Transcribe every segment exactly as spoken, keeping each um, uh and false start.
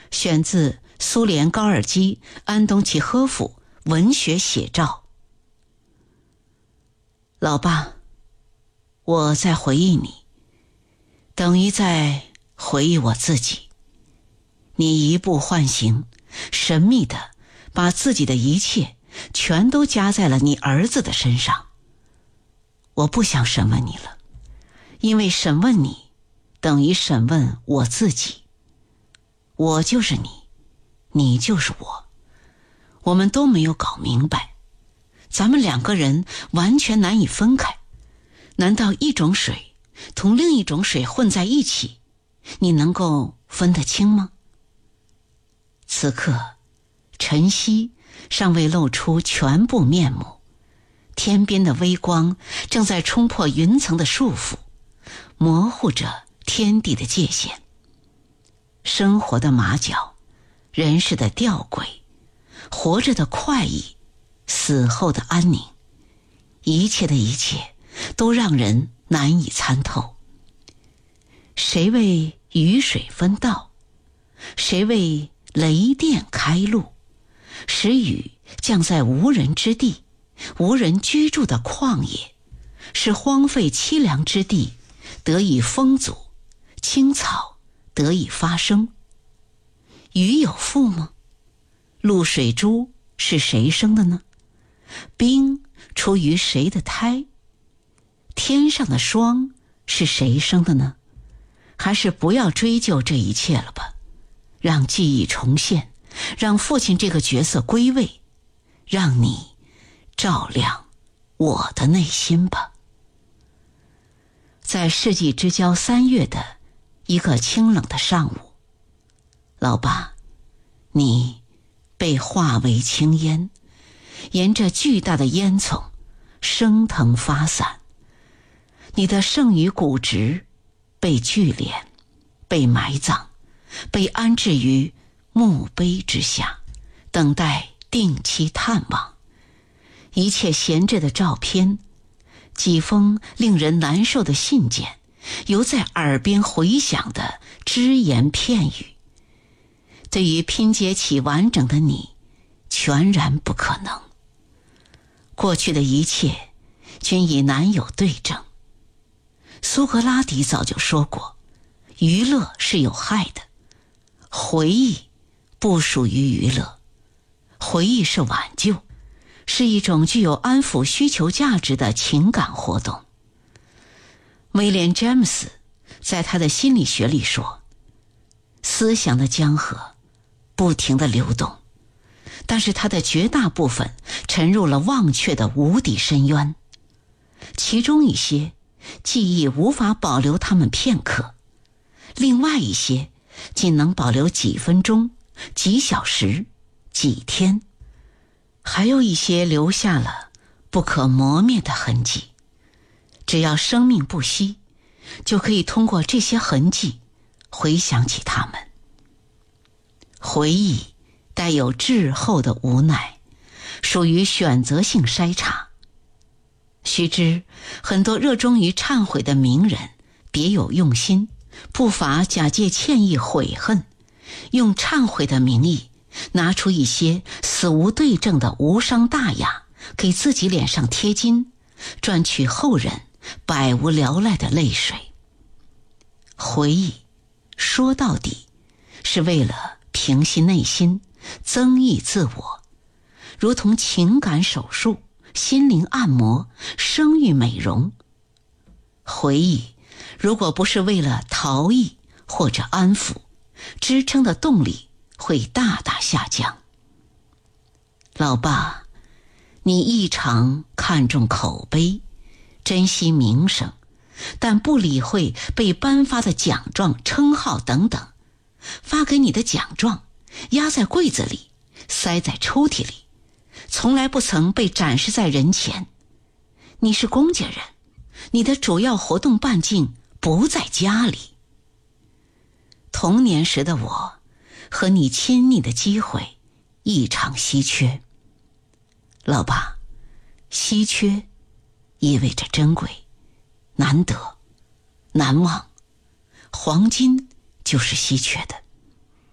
选自苏联高尔基安东契诃夫文学写照。老爸，我在回忆你，等于在回忆我自己。你一步唤醒，神秘的把自己的一切全都加在了你儿子的身上。我不想审问你了，因为审问你等于审问我自己。我就是你，你就是我，我们都没有搞明白，咱们两个人完全难以分开。难道一种水同另一种水混在一起，你能够分得清吗？此刻晨曦尚未露出全部面目，天边的微光正在冲破云层的束缚，模糊着天地的界限。生活的马脚，人世的吊诡，活着的快意，死后的安宁，一切的一切都让人难以参透。谁为雨水分道？谁为雷电开路？使雨降在无人之地，无人居住的旷野，使荒废凄凉之地得以丰足，青草得以发生。雨有父吗？露水珠是谁生的呢？冰出于谁的胎？天上的霜是谁生的呢？还是不要追究这一切了吧，让记忆重现，让父亲这个角色归位，让你照亮我的内心吧。在世纪之交三月的一个清冷的上午，老爸，你被化为青烟，沿着巨大的烟囱升腾发散。你的剩余骨质被聚敛，被埋葬，被安置于墓碑之下，等待定期探望。一切闲置的照片，几封令人难受的信件，犹在耳边回响的只言片语，对于拼接起完整的你，全然不可能。过去的一切均已难有对证。苏格拉底早就说过，娱乐是有害的，回忆不属于娱乐，回忆是挽救，是一种具有安抚需求价值的情感活动。威廉·詹姆斯在他的心理学里说，思想的江河不停地流动，但是它的绝大部分沉入了忘却的无底深渊，其中一些记忆无法保留它们片刻，另外一些仅能保留几分钟、几小时、几天，还有一些留下了不可磨灭的痕迹。只要生命不息，就可以通过这些痕迹回想起它们。回忆带有滞后的无奈，属于选择性筛查。须知，很多热衷于忏悔的名人别有用心，不乏假借歉意悔恨，用忏悔的名义拿出一些死无对证的无伤大雅，给自己脸上贴金，赚取后人百无聊赖的泪水。回忆说到底是为了平息内心，增益自我，如同情感手术、心灵按摩、生育美容。回忆如果不是为了逃逸或者安抚，支撑的动力会大大下降。老爸，你异常看重口碑，珍惜名声，但不理会被颁发的奖状、称号等等。发给你的奖状压在柜子里，塞在抽屉里，从来不曾被展示在人前。你是公家人，你的主要活动半径不在家里。童年时的我和你亲昵的机会异常稀缺。老爸，稀缺意味着珍贵、难得、难忘，黄金就是稀缺的。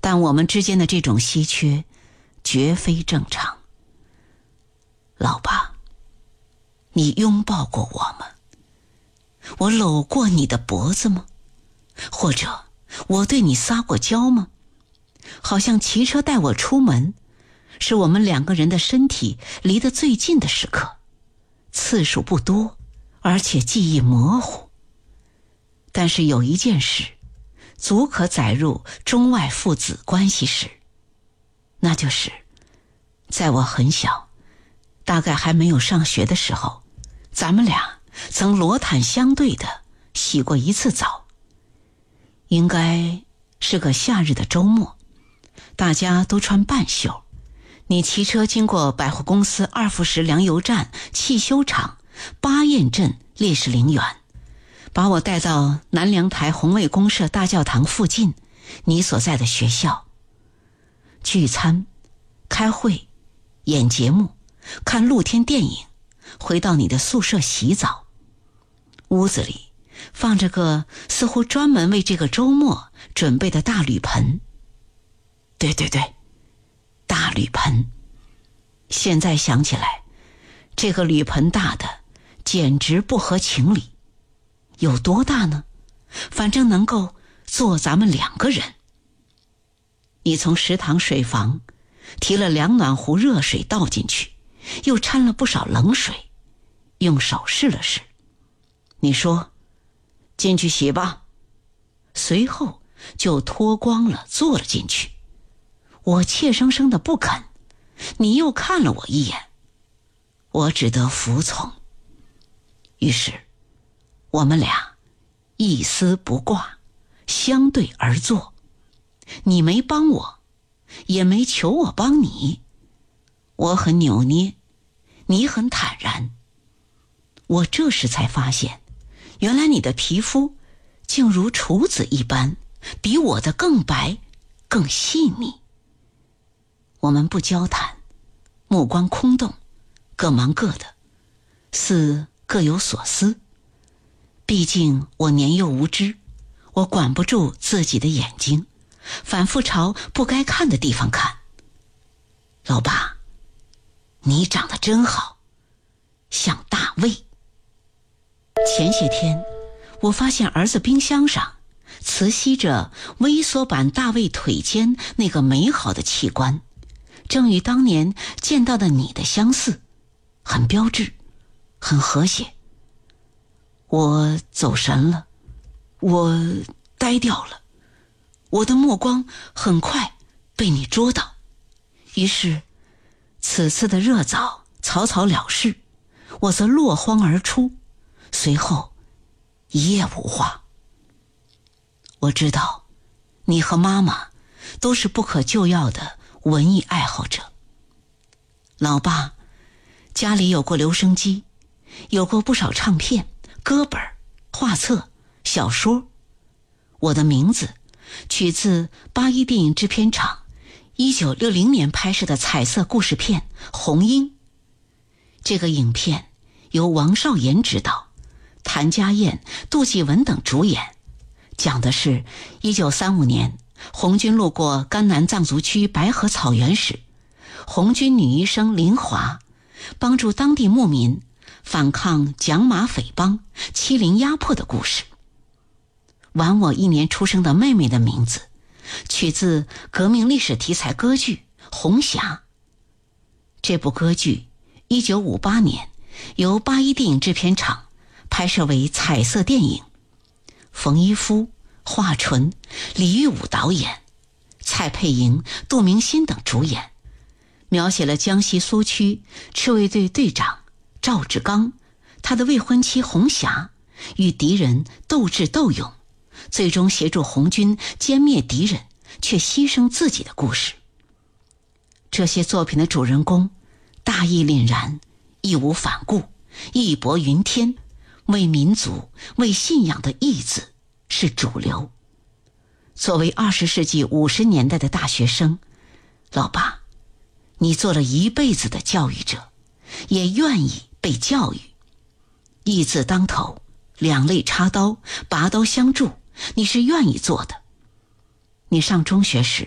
但我们之间的这种稀缺绝非正常。老爸，你拥抱过我吗？我搂过你的脖子吗？或者我对你撒过娇吗？好像骑车带我出门，是我们两个人的身体离得最近的时刻，次数不多，而且记忆模糊。但是有一件事足可载入中外父子关系史，那就是在我很小，大概还没有上学的时候，咱们俩曾裸袒相对的洗过一次澡。应该是个夏日的周末，大家都穿半袖，你骑车经过百货公司二副石粮油站、汽修厂、巴彦镇烈士陵园，把我带到南凉台红卫公社大教堂附近你所在的学校。聚餐、开会、演节目、看露天电影，回到你的宿舍洗澡。屋子里放着个似乎专门为这个周末准备的大铝盆。对对对，大铝盆。现在想起来，这个铝盆大的简直不合情理。有多大呢？反正能够坐咱们两个人。你从食堂水房提了两暖壶热水倒进去，又掺了不少冷水，用手试了试。你说进去洗吧，随后就脱光了坐了进去。我怯生生的不肯，你又看了我一眼，我只得服从。于是我们俩一丝不挂，相对而坐。你没帮我，也没求我帮你。我很扭捏，你很坦然。我这时才发现，原来你的皮肤竟如处子一般，比我的更白更细腻。我们不交谈，目光空洞，各忙各的，似各有所思。毕竟我年幼无知，我管不住自己的眼睛，反复朝不该看的地方看。老爸，你长得真好，像大卫。前些天我发现儿子冰箱上磁吸着微缩版大卫腿间那个美好的器官，正与当年见到的你的相似，很标致，很和谐。我走神了，我呆掉了，我的目光很快被你捉到。于是此次的热澡草草了事，我则落荒而出，随后一夜无话。我知道你和妈妈都是不可救药的文艺爱好者。老爸家里有过留声机，有过不少唱片、歌本、画册、小说。我的名字取自八一电影制片厂一九六零年拍摄的彩色故事片《红鹰》。这个影片由王少岩执导，谭家燕、杜继文等主演，讲的是一九三五年红军路过甘南藏族区白河草原时，红军女医生林华帮助当地牧民反抗蒋马匪帮欺凌压迫的故事。晚我一年出生的妹妹的名字取自革命历史题材歌剧《红霞》。这部歌剧一九五八年由八一电影制片厂拍摄为彩色电影，冯一夫、华纯、李玉武导演，蔡佩莹、杜明新等主演，描写了江西苏区赤卫队队长赵志刚，他的未婚妻红霞与敌人斗智斗勇，最终协助红军歼灭敌人，却牺牲自己的故事。这些作品的主人公大义凛然，义无反顾，义薄云天，为民族、为信仰的义字是主流。作为二十世纪五十年代的大学生，老爸，你做了一辈子的教育者，也愿意被教育。义字当头，两肋插刀，拔刀相助，你是愿意做的。你上中学时